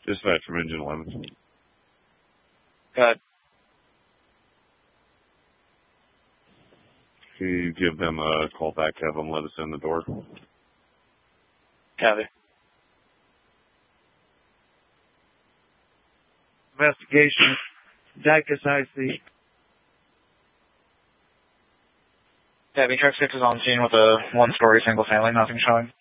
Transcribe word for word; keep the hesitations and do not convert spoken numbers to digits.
Dispatch from Engine eleven. Good. Can you give them a call back, have them let us in the door? Copy. Investigation. Dacus I C. Copy. Truck six is on scene with a one-story single family, nothing showing.